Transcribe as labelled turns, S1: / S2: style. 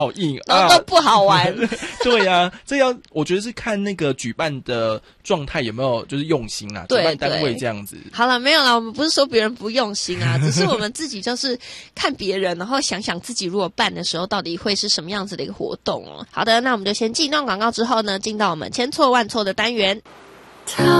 S1: 好硬
S2: 然后都不好玩。
S1: 对啊，这要我觉得是看那个举办的状态有没有就是用心啊，举办单位这样子。
S2: 好了，没有啦，我们不是说别人不用心啊，只是我们自己就是看别人，然后想想自己如果办的时候到底会是什么样子的一个活动哦。好的，那我们就先进一段广告之后呢，进到我们千错万错的单元。